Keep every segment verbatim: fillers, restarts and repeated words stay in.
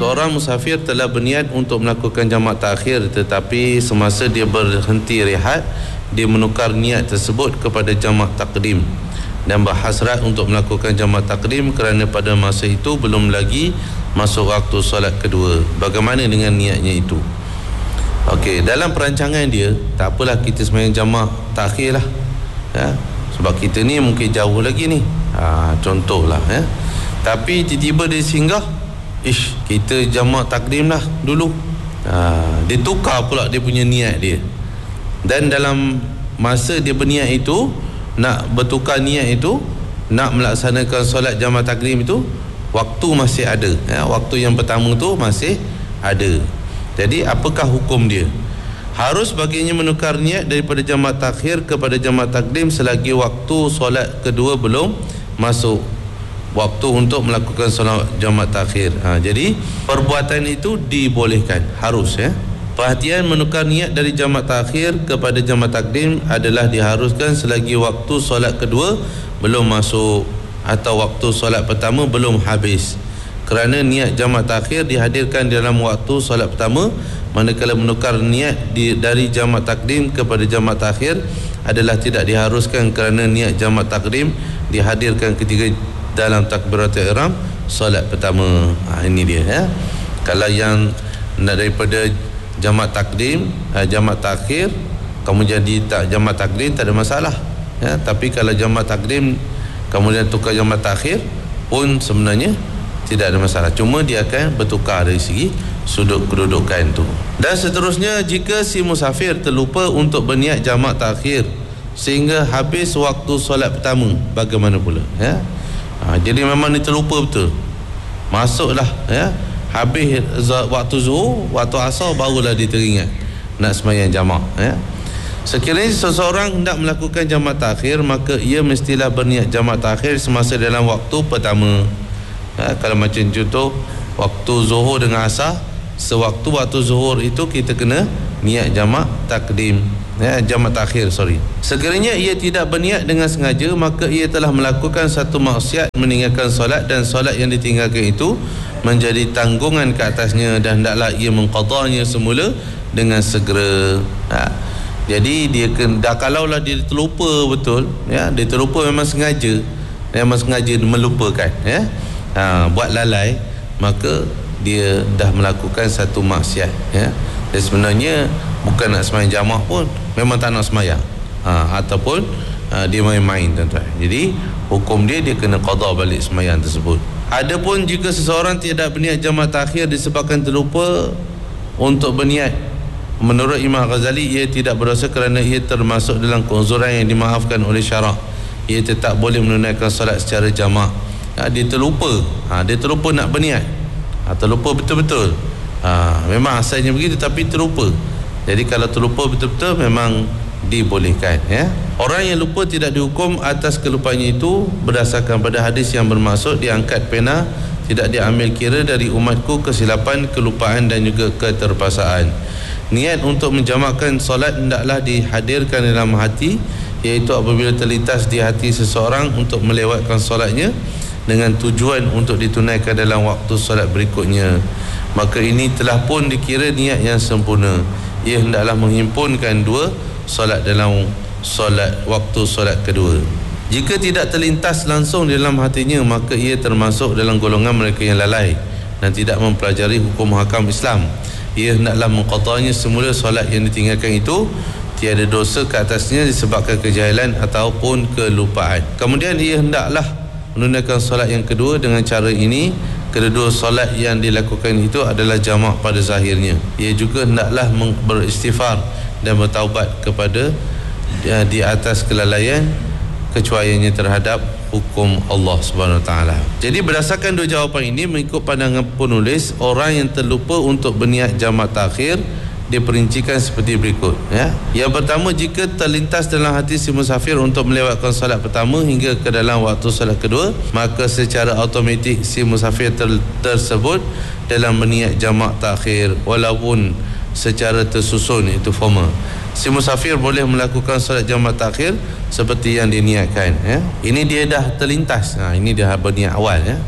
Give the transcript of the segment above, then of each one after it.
seorang musafir telah berniat untuk melakukan jamak takhir, tetapi semasa dia berhenti rehat, dia menukar niat tersebut kepada jamak takdim dan berhasrat untuk melakukan jamak takdim kerana pada masa itu belum lagi masuk waktu solat kedua. Bagaimana dengan niatnya itu? Okey, dalam perancangan dia, tak apalah kita sembahyang jamak takhir lah, ya? Sebab kita ni mungkin jauh lagi ni, ha, contohlah, ya. Tapi tiba-tiba dia singgah, ish, kita jamak takdim lah dulu, ha, dia tukar pula dia punya niat dia. Dan dalam masa dia berniat itu, nak bertukar niat itu, nak melaksanakan solat jamak takdim itu, waktu masih ada, ya, waktu yang pertama tu masih ada. Jadi apakah hukum dia? Harus baginya menukar niat daripada jamak takhir kepada jamak takdim selagi waktu solat kedua belum masuk waktu untuk melakukan solat jamak takhir. Ha, jadi perbuatan itu dibolehkan, harus, ya. Perhatian, menukar niat dari jamak takhir kepada jamak takdim adalah diharuskan selagi waktu solat kedua belum masuk atau waktu solat pertama belum habis. Kerana niat jamak takhir dihadirkan dalam waktu solat pertama, manakala menukar niat di, dari jamak takdim kepada jamak takhir adalah tidak diharuskan kerana niat jamak takdim dihadirkan ketika dalam takbiratul ihram solat pertama. Ha, ini dia, ya. Kalau yang daripada jamak takdim, jamak takhir, kamu jadi tak jamak takdim, tak ada masalah, ya. Tapi kalau jamak takdim kemudian tukar jamak takhir pun sebenarnya tidak ada masalah, cuma dia akan bertukar dari segi sudut kedudukan tu. Dan seterusnya, jika si musafir terlupa untuk berniat jamak takhir sehingga habis waktu solat pertama, bagaimana pula, ya? Ha, jadi memang dia terlupa betul, masuklah, ya, habis waktu zuhur, waktu asar barulah dia teringat nak sembahyang jamak, ya. Sekiranya seseorang hendak melakukan jamak takhir, maka ia mestilah berniat jamak takhir semasa dalam waktu pertama. Ha, kalau macam contoh waktu zuhur dengan asar, sewaktu waktu zuhur itu kita kena niat jamak takdim, ya, jamak takhir, sorry. Sekiranya ia tidak berniat dengan sengaja, maka ia telah melakukan satu maksiat meninggalkan solat, dan solat yang ditinggalkan itu menjadi tanggungan ke atasnya, dan hendaklah ia mengqadanya semula dengan segera. Ha, jadi dia kena, kalaulah dia terlupa betul, ya, dia terlupa memang sengaja, memang sengaja melupakan, ya, ha, buat lalai, maka dia dah melakukan satu maksiat, ya. Dan sebenarnya bukan nak sembahyang jamak pun, memang tak nak sembahyang, ha, ataupun ha, dia main-main, tuan-tuan. Jadi hukum dia, dia kena qada balik sembahyang tersebut. Adapun jika seseorang tidak berniat jamak takhir disebabkan terlupa untuk berniat, menurut Imam Ghazali ia tidak berdosa kerana ia termasuk dalam keuzuran yang dimaafkan oleh syarak. Ia tetap boleh menunaikan solat secara jamak. Ha, dia terlupa, ha, dia terlupa nak berniat, ha, terlupa betul-betul, ha, memang asalnya begitu tapi terlupa. Jadi kalau terlupa betul-betul memang dibolehkan, ya. Orang yang lupa tidak dihukum atas kelupaannya itu berdasarkan pada hadis yang bermaksud diangkat pena tidak diambil kira dari umatku kesilapan, kelupaan dan juga keterpaksaan. Niat untuk menjamakkan solat hendaklah dihadirkan dalam hati, iaitu apabila terlintas di hati seseorang untuk melewatkan solatnya dengan tujuan untuk ditunaikan dalam waktu solat berikutnya, maka ini telah pun dikira niat yang sempurna. Ia hendaklah menghimpunkan dua solat dalam solat waktu solat kedua. Jika tidak terlintas langsung di dalam hatinya, maka ia termasuk dalam golongan mereka yang lalai dan tidak mempelajari hukum hakam Islam. Ia hendaklah mengqadanya semula solat yang ditinggalkan itu, tiada dosa ke atasnya disebabkan kejahilan ataupun kelupaan. Kemudian ia hendaklah menunaikan solat yang kedua dengan cara ini. Kedua solat yang dilakukan itu adalah jamak pada zahirnya. Ia juga hendaklah beristighfar dan bertaubat kepada ya, di atas kelalaian kecuaiannya terhadap hukum Allah Subhanahu Wa Taala. Jadi berdasarkan dua jawapan ini, mengikut pandangan penulis, orang yang terlupa untuk berniat jamak takhir diperincikan seperti berikut, ya. Yang pertama, jika terlintas dalam hati si musafir untuk melewatkan solat pertama hingga ke dalam waktu solat kedua, maka secara automatik si musafir ter- tersebut dalam berniat jamak takhir walaupun secara tersusun, itu formal. Si musafir boleh melakukan solat jamak takhir seperti yang diniatkan, ya. Ini dia dah terlintas, ha, ini dia berniat awal, ya.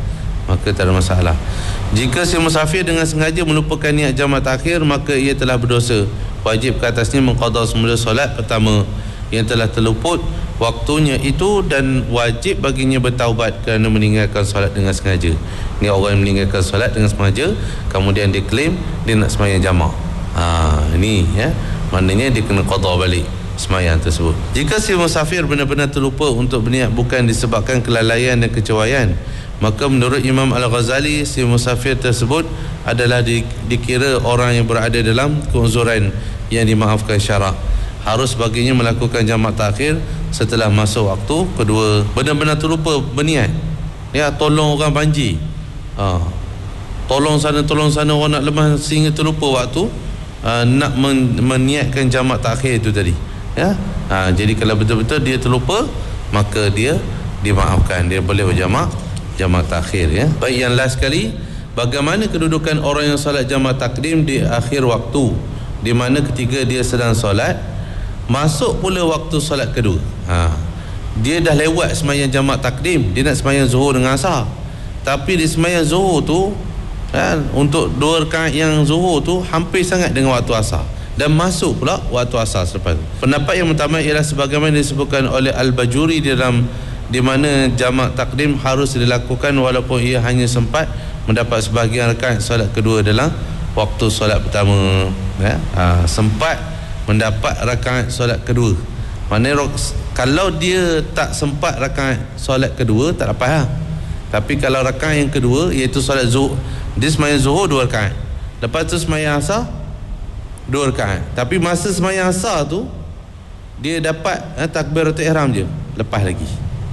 maka tak ada masalah. Jika si musafir dengan sengaja melupakan niat jamak takhir, maka ia telah berdosa. Wajib ke atasnya mengqada semula solat pertama yang telah terluput waktunya itu, dan wajib baginya bertaubat kerana meninggalkan solat dengan sengaja. Ni orang yang meninggalkan solat dengan sengaja, kemudian dia klaim dia nak sembahyang jamak. Ha, ni ya, maknanya dia kena qada balik sembahyang tersebut. Jika si musafir benar-benar terlupa untuk berniat bukan disebabkan kelalaian dan kecewayan, maka menurut Imam Al-Ghazali, si musafir tersebut adalah di, dikira orang yang berada dalam keuzuran yang dimaafkan syarak. Harus baginya melakukan jamak takhir setelah masuk waktu kedua. Benar-benar terlupa berniat, ya, tolong orang banjir, ha, tolong sana tolong sana, orang nak lemah sehingga terlupa waktu uh, nak men, meniatkan jamak takhir itu tadi, ya. Ha, jadi kalau betul-betul dia terlupa, maka dia dimaafkan, dia boleh berjamak jamak takhir, ya. Baik, yang last sekali, bagaimana kedudukan orang yang solat jamak takdim di akhir waktu, di mana ketika dia sedang solat masuk pula waktu solat kedua. Ha, dia dah lewat sembahyang jamak takdim, dia nak sembahyang zuhur dengan asar, tapi di sembahyang zuhur tu kan, untuk dua rakaat yang zuhur tu hampir sangat dengan waktu asar, dan masuk pula waktu asar selepas. Pendapat yang utama ialah sebagaimana disebutkan oleh Al-Bajuri di dalam, di mana jamak takdim harus dilakukan walaupun ia hanya sempat mendapat sebahagian rakaat solat kedua dalam waktu solat pertama, ya. Ha, sempat mendapat rakaat solat kedua. Maknanya kalau dia tak sempat rakaat solat kedua tak dapat, ha? Tapi kalau rakaat yang kedua, iaitu solat zuhur, dia sembahyang zuhur dua rakaat, lepas tu sembahyang asar dua rakaat, tapi masa sembahyang asar tu dia dapat eh, takbiratul ihram je, lepas lagi.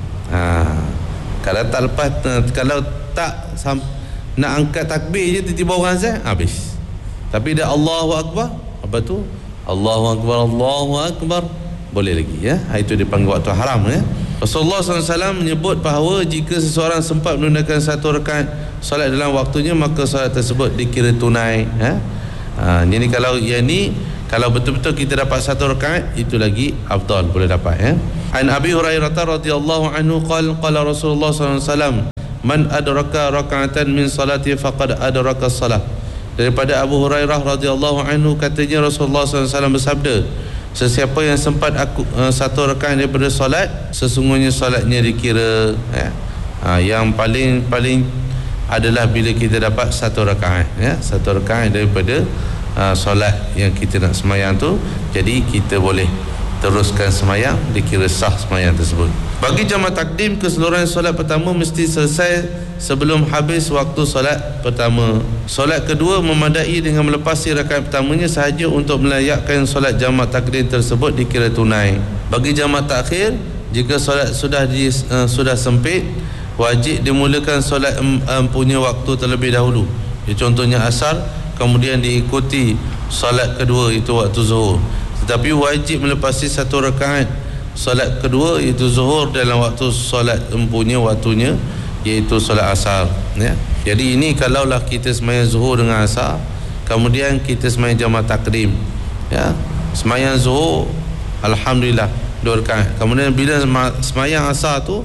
Ha, kalau tak lepas, kalau tak sam, nak angkat takbir je tiba-tiba orang azan, habis. Tapi dah Allahu Akbar, apa tu? Allahu Akbar, Allahu Akbar, boleh lagi, ya. Itu dipanggil waktu haram, ya. Rasulullah sallallahu alaihi wasallam menyebut bahawa jika seseorang sempat menunaikan satu rakaat solat dalam waktunya, maka solat tersebut dikira tunai, ya. Ha, jadi kalau yang ni, kalau betul-betul kita dapat satu rakaat, itu lagi afdal, boleh dapat, ya. An Abi Hurairah radhiyallahu anhu qala qala Rasulullah sallallahu alaihi wasallam, man adraka raka'atan min salati faqad adraka as-salah. Daripada Abu Hurairah radhiyallahu anhu, katanya Rasulullah sallallahu alaihi wasallam bersabda, sesiapa yang sempat aku, uh, satu rakaat daripada solat, sesungguhnya solatnya dikira, ya. Ha, yang paling paling adalah bila kita dapat satu rakaat, ya, satu rakaat daripada uh, solat yang kita nak sembahyang tu, jadi kita boleh teruskan sembahyang, dikira sah sembahyang tersebut. Bagi jamak takdim, keseluruhan solat pertama mesti selesai sebelum habis waktu solat pertama. Solat kedua memadai dengan melepasi rakaat pertamanya sahaja untuk melayakkan solat jamak takdim tersebut dikira tunai. Bagi jamak takhir, jika solat sudah di, uh, sudah sempit, wajib dimulakan solat um, um, punya waktu terlebih dahulu. Ya, contohnya asar, kemudian diikuti solat kedua, itu waktu zuhur. Tetapi wajib melepasi satu rakaat solat kedua, iaitu zuhur, dalam waktu solat empunya waktunya, iaitu solat asar, ya. Jadi ini kalaulah kita sembahyang zuhur dengan asar, kemudian kita sembahyang jamak takdim, ya. Sembahyang zuhur alhamdulillah dua rakaat, kemudian bila sembahyang asar tu,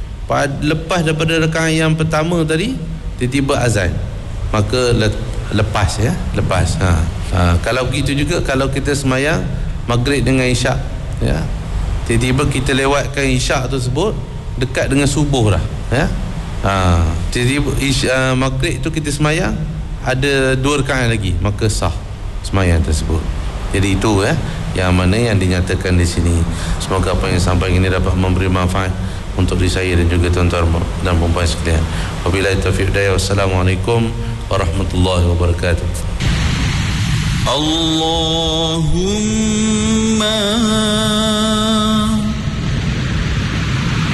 lepas daripada rakaat yang pertama tadi tiba-tiba azan, maka lepas, ya, lepas. Ha. Ha, kalau begitu juga kalau kita sembahyang maghrib dengan isyak, ya, tiba-tiba kita lewatkan isyak tersebut dekat dengan subuh dah, ya. Ha, tiba-tiba isyak, maghrib tu kita sembahyang ada dua rakaat lagi, maka sah sembahyang tersebut. Jadi itu, ya, yang mana yang dinyatakan di sini. Semoga apa yang sampai ini dapat memberi manfaat untuk diri saya dan juga tuan-tuan dan puan-puan sekalian. Wabillahi taufiq hidayah. Wassalamualaikum warahmatullahi wabarakatuh. Allahumma